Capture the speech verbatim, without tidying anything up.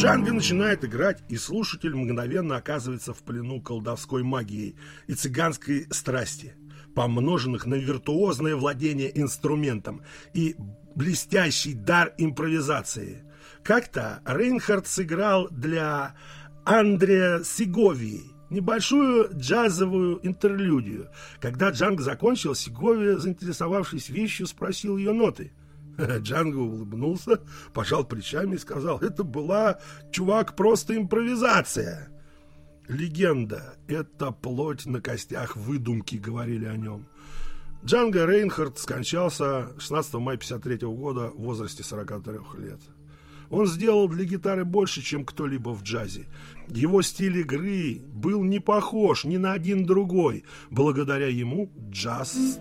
Джанго начинает играть, и слушатель мгновенно оказывается в плену колдовской магией и цыганской страсти, помноженных на виртуозное владение инструментом и блестящий дар импровизации. Как-то Рейнхард сыграл для Андреа Сеговии небольшую джазовую интерлюдию. Когда Джанго закончил, Сеговия, заинтересовавшись вещью, спросил ее ноты. Джанго улыбнулся, пожал плечами и сказал: это была, чувак, просто импровизация. Легенда — это плоть на костях выдумки, говорили о нем. Джанго Рейнхард скончался шестнадцатого мая тысяча девятьсот пятьдесят третьего года в возрасте сорока трёх лет. Он сделал для гитары больше, чем кто-либо в джазе. Его стиль игры был не похож ни на один другой. Благодаря ему джаз